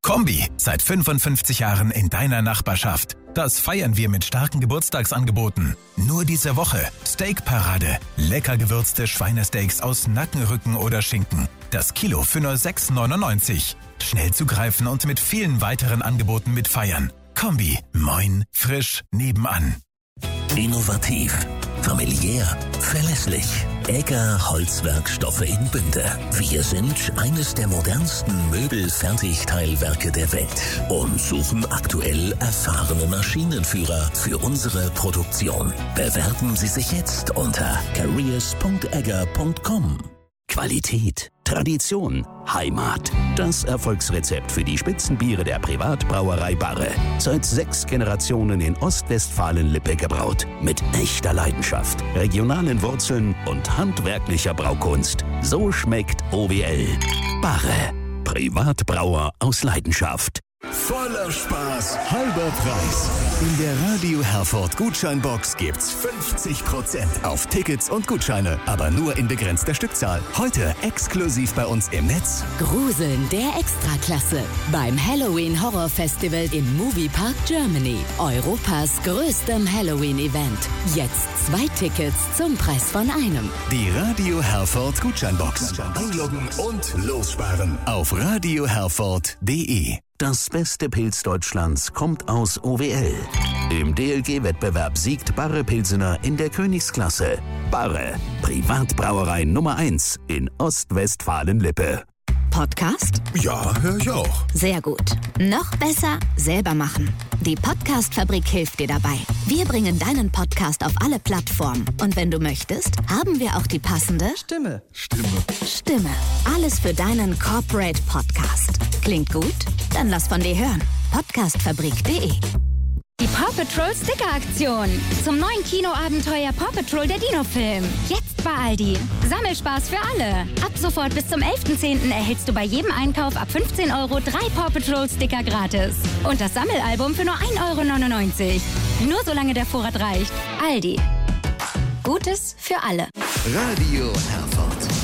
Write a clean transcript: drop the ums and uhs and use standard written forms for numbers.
Kombi, seit 55 Jahren in deiner Nachbarschaft. Das feiern wir mit starken Geburtstagsangeboten. Nur diese Woche Steakparade. Lecker gewürzte Schweinesteaks aus Nackenrücken oder Schinken. Das Kilo für nur 6,99. Schnell zugreifen und mit vielen weiteren Angeboten mitfeiern. Kombi, moin, frisch, nebenan. Innovativ, familiär, verlässlich. Egger Holzwerkstoffe in Bünde. Wir sind eines der modernsten Möbelfertigteilwerke der Welt und suchen aktuell erfahrene Maschinenführer für unsere Produktion. Bewerben Sie sich jetzt unter careers.egger.com. Qualität, Tradition, Heimat. Das Erfolgsrezept für die Spitzenbiere der Privatbrauerei Barre. Seit 6 Generationen in Ostwestfalen-Lippe gebraut. Mit echter Leidenschaft, regionalen Wurzeln und handwerklicher Braukunst. So schmeckt OWL. Barre. Privatbrauer aus Leidenschaft. Voller Spaß, halber Preis. In der Radio Herford Gutscheinbox gibt's 50% auf Tickets und Gutscheine, aber nur in begrenzter Stückzahl. Heute exklusiv bei uns im Netz. Gruseln der Extraklasse beim Halloween Horror Festival im Moviepark Germany. Europas größtem Halloween-Event. Jetzt 2 Tickets zum Preis von einem. Die Radio Herford Gutscheinbox. Einloggen und lossparen auf radioherford.de. Das beste Pilz Deutschlands kommt aus OWL. Im DLG-Wettbewerb siegt Barre Pilsener in der Königsklasse. Barre, Privatbrauerei Nummer 1 in Ostwestfalen-Lippe. Podcast? Ja, höre ich auch. Sehr gut. Noch besser, selber machen. Die Podcast-Fabrik hilft dir dabei. Wir bringen deinen Podcast auf alle Plattformen. Und wenn du möchtest, haben wir auch die passende Stimme. Alles für deinen Corporate Podcast. Klingt gut? Dann lass von dir hören. Podcastfabrik.de. Die Paw Patrol Sticker-Aktion. Zum neuen Kinoabenteuer Paw Patrol der Dino-Film. Jetzt bei Aldi. Sammelspaß für alle. Ab sofort bis zum 11.10. erhältst du bei jedem Einkauf ab 15 € 3 Paw Patrol Sticker gratis. Und das Sammelalbum für nur 1,99 €. Nur solange der Vorrat reicht. Aldi. Gutes für alle. Radio Herford.